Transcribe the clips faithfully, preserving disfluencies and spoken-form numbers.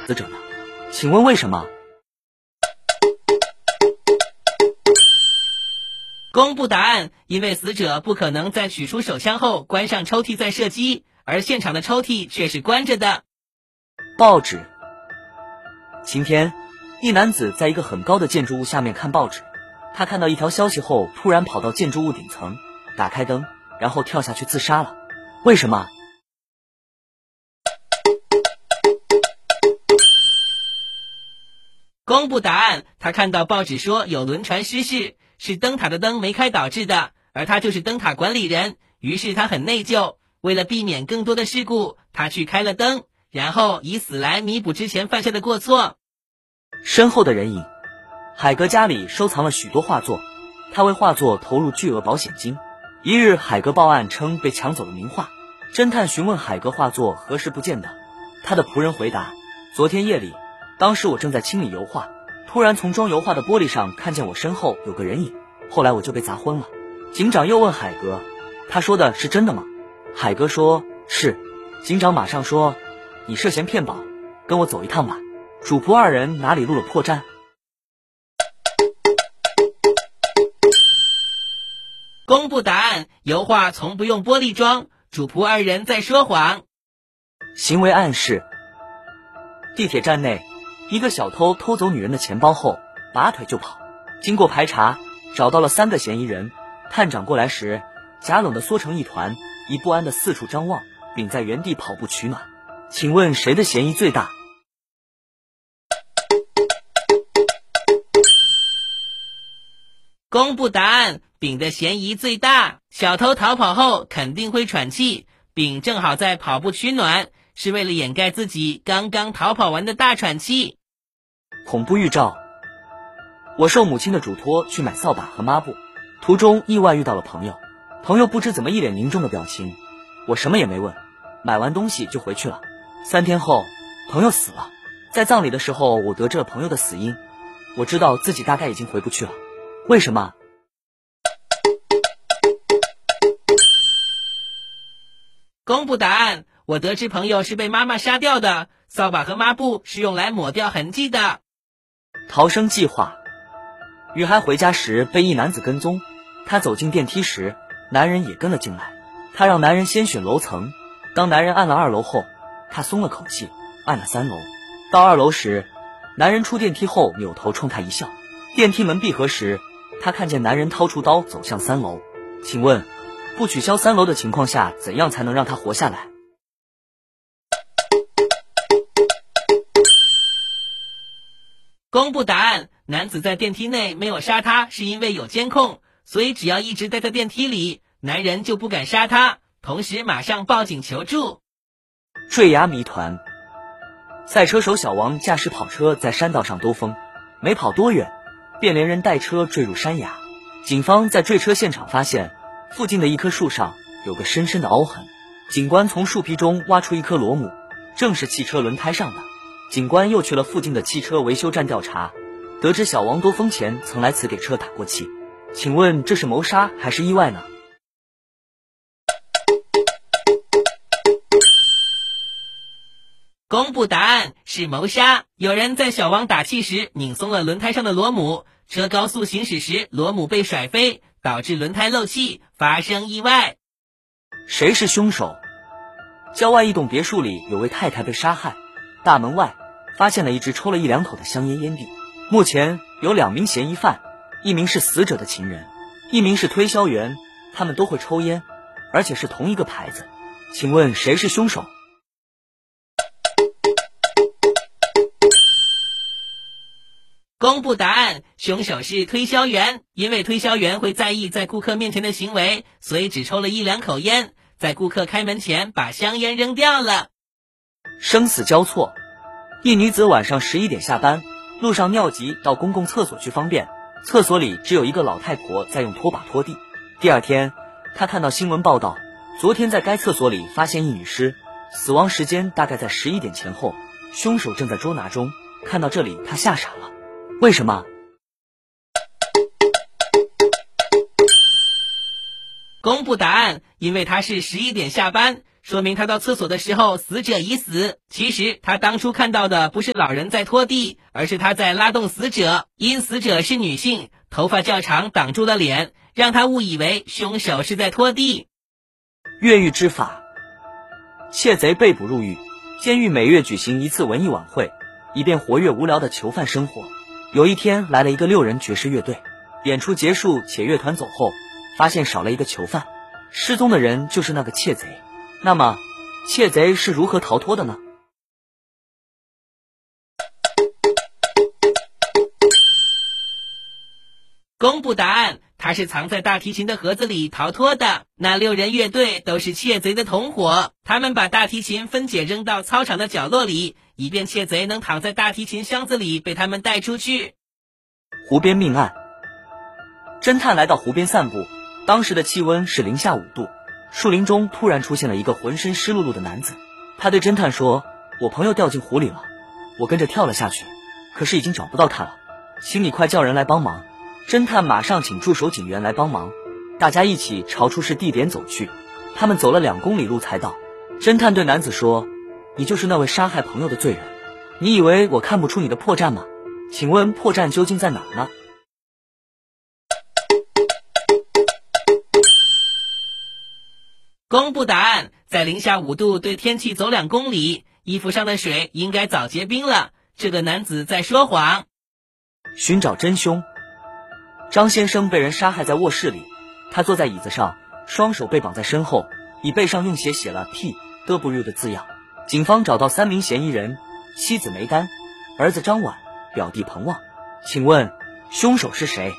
死者呢？请问为什么？ 公布答案，因为死者不可能在取出手枪后关上抽屉再射击，而现场的抽屉却是关着的。 报纸。晴天，一男子在一个很高的建筑物下面看报纸，他看到一条消息后，突然跑到建筑物顶层，打开灯，然后跳下去自杀了。为什么？ 公布答案，他看到报纸说有轮船失事，是灯塔的灯没开导致的，而他就是灯塔管理人，于是他很内疚，为了避免更多的事故，他去开了灯，然后以死来弥补之前犯下的过错。 身后的人影。海格家里收藏了许多画作，他为画作投入巨额保险金。一日，海格报案称被抢走了名画，侦探询问海格画作何时不见的，他的仆人回答，昨天夜里，当时我正在清理油画，突然从装油画的玻璃上看见我身后有个人影，后来我就被砸昏了。警长又问海格，他说的是真的吗？海格说是。警长马上说，你涉嫌骗保，跟我走一趟吧。主仆二人哪里露了破绽？ 公布答案，油画从不用玻璃装，主仆二人在说谎。 行为暗示。地铁站内，一个小偷偷走女人的钱包后拔腿就跑，经过排查找到了三个嫌疑人。探长过来时，假冷的缩成一团，以不安的四处张望，并在原地跑步取暖。请问谁的嫌疑最大？ 公布答案，丙的嫌疑最大。小偷逃跑后肯定会喘气，丙正好在跑步取暖，是为了掩盖自己刚刚逃跑完的大喘气。 恐怖预兆。我受母亲的嘱托去买扫把和抹布，途中意外遇到了朋友，朋友不知怎么一脸凝重的表情，我什么也没问，买完东西就回去了。三天后，朋友死了，在葬礼的时候我得知了朋友的死因，我知道自己大概已经回不去了。为什么？ 公布答案，我得知朋友是被妈妈杀掉的，扫把和抹布是用来抹掉痕迹的。 逃生计划。雨涵回家时被一男子跟踪，他走进电梯时，男人也跟了进来，他让男人先选楼层，当男人按了二楼后，他松了口气，按了三楼。到二楼时，男人出电梯后扭头冲他一笑，电梯门闭合时，他看见男人掏出刀走向三楼。请问不取消三楼的情况下，怎样才能让他活下来？ 公布答案，男子在电梯内没有杀他，是因为有监控，所以只要一直待在电梯里，男人就不敢杀他，同时马上报警求助。 坠崖谜团。赛车手小王驾驶跑车在山道上兜风，没跑多远，便连人带车坠入山崖。警方在坠车现场发现，附近的一棵树上有个深深的凹痕，警官从树皮中挖出一颗螺母，正是汽车轮胎上的。警官又去了附近的汽车维修站调查，得知小王兜风前曾来此给车打过气。请问这是谋杀还是意外呢？ 公布答案，是谋杀。有人在小王打气时拧松了轮胎上的螺母，车高速行驶时螺母被甩飞，导致轮胎漏气，发生意外。 谁是凶手？郊外一栋别墅里有位太太被杀害，大门外发现了一支抽了一两口的香烟烟蒂。目前有两名嫌疑犯，一名是死者的情人，一名是推销员，他们都会抽烟，而且是同一个牌子。请问谁是凶手？ 公布答案，凶手是推销员。因为推销员会在意在顾客面前的行为，所以只抽了一两口烟，在顾客开门前把香烟扔掉了。 生死交错。一女子晚上十一点下班，路上尿急到公共厕所去方便，厕所里只有一个老太婆在用拖把拖地。第二天，她看到新闻报道，昨天在该厕所里发现一女尸，死亡时间大概在十一点前后，凶手正在捉拿中。看到这里，她吓傻了。为什么？ 公布答案，因为他是十一点下班， 说明他到厕所的时候死者已死。其实他当初看到的不是老人在拖地，而是他在拉动死者。因死者是女性，头发较长挡住了脸，让他误以为凶手是在拖地。 越狱之法，窃贼被捕入狱，监狱每月举行一次文艺晚会，以便活跃无聊的囚犯生活。有一天来了一个六人爵士乐队，演出结束且乐团走后，发现少了一个囚犯，失踪的人就是那个窃贼。那么窃贼是如何逃脱的呢？ 公布答案，他是藏在大提琴的盒子里逃脱的。那六人乐队都是窃贼的同伙，他们把大提琴分解扔到操场的角落里，以便窃贼能躺在大提琴箱子里被他们带出去。 湖边命案，侦探来到湖边散步，当时的气温是零下五度，树林中突然出现了一个浑身湿漉漉的男子。他对侦探说：“我朋友掉进湖里了，我跟着跳了下去，可是已经找不到他了，请你快叫人来帮忙。”侦探马上请驻守警员来帮忙，大家一起朝出事地点走去。他们走了两公里路才到。侦探对男子说：“你就是那位杀害朋友的罪人，你以为我看不出你的破绽吗？请问破绽究竟在哪儿呢？” 公布答案，在零下五度对天气走两公里，衣服上的水应该早结冰了。这个男子在说谎。 寻找真凶。张先生被人杀害在卧室里，他坐在椅子上，双手被绑在身后，椅背上用血写了 P W 的字样。警方找到三名嫌疑人：妻子梅丹、儿子张婉、表弟彭旺。请问凶手是谁？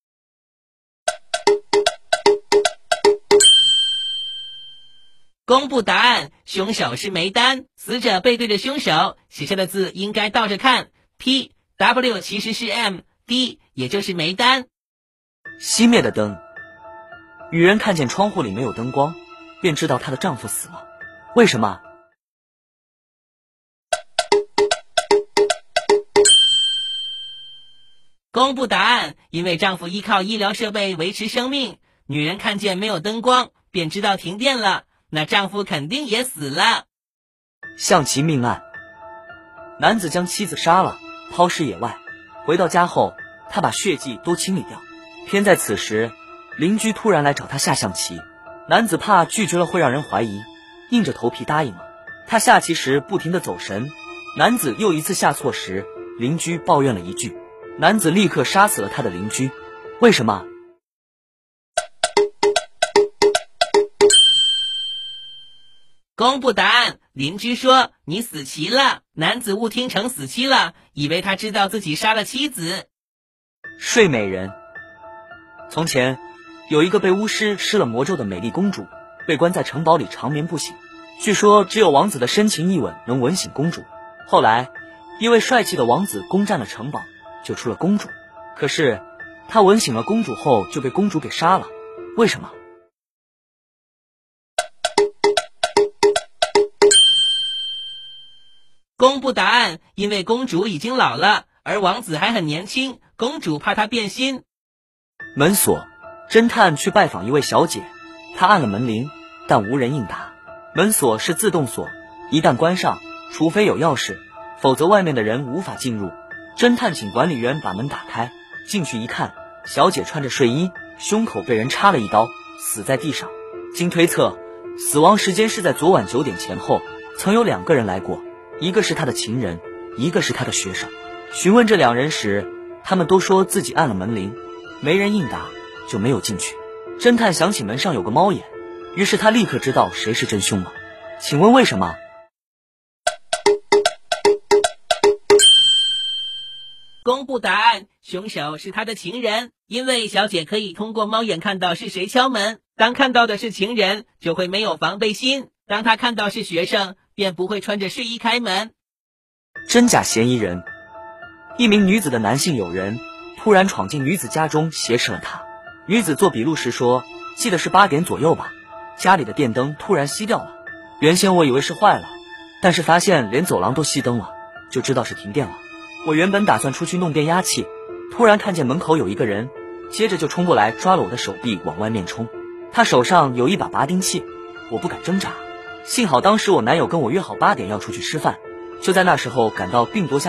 公布答案，凶手是梅丹。死者背对着凶手，写下的字应该倒着看。 P W 其实是 M D， 也就是梅丹。 熄灭的灯。女人看见窗户里没有灯光，便知道她的丈夫死了。为什么？ 公布答案，因为丈夫依靠医疗设备维持生命。女人看见没有灯光，便知道停电了，那丈夫肯定也死了。 象棋命案。男子将妻子杀了，抛尸野外，回到家后，他把血迹都清理掉。偏在此时，邻居突然来找他下象棋，男子怕拒绝了会让人怀疑，硬着头皮答应了。他下棋时不停地走神，男子又一次下错时，邻居抱怨了一句，男子立刻杀死了他的邻居。为什么？ 公布答案，邻居说你死棋了，男子误听成死期了，以为他知道自己杀了妻子。 睡美人。从前有一个被巫师施了魔咒的美丽公主，被关在城堡里长眠不醒，据说只有王子的深情一吻能吻醒公主。后来一位帅气的王子攻占了城堡，救出了公主，可是他吻醒了公主后就被公主给杀了。为什么？ 公布答案，因为公主已经老了，而王子还很年轻，公主怕他变心。 门锁。侦探去拜访一位小姐，他按了门铃，但无人应答。门锁是自动锁，一旦关上，除非有钥匙，否则外面的人无法进入。侦探请管理员把门打开，进去一看，小姐穿着睡衣，胸口被人插了一刀，死在地上。经推测，死亡时间是在昨晚九点前后，曾有两个人来过，一个是他的情人，一个是他的学生。询问这两人时，他们都说自己按了门铃，没人应答，就没有进去。侦探想起门上有个猫眼，于是他立刻知道谁是真凶了。请问为什么？ 公布答案，凶手是他的情人，因为小姐可以通过猫眼看到是谁敲门，当看到的是情人，就会没有防备心，当他看到是学生，便不会穿着睡衣开门。 真假嫌疑人。一名女子的男性友人突然闯进女子家中挟持了她。女子做笔录时说，记得是八点左右吧，家里的电灯突然熄掉了，原先我以为是坏了，但是发现连走廊都熄灯了，就知道是停电了。我原本打算出去弄变压器，突然看见门口有一个人，接着就冲过来抓了我的手臂往外面冲。他手上有一把拔钉器，我不敢挣扎， 幸好当时我男友跟我约好八点要出去吃饭，就在那时候赶到并夺下